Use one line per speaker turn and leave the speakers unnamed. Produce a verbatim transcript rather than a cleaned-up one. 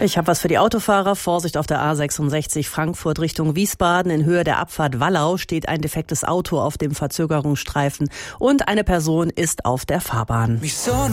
Ich habe was für die Autofahrer. Vorsicht auf der A sechsundsechzig Frankfurt Richtung Wiesbaden. In Höhe der Abfahrt Wallau steht ein defektes Auto auf dem Verzögerungsstreifen und eine Person ist auf der Fahrbahn.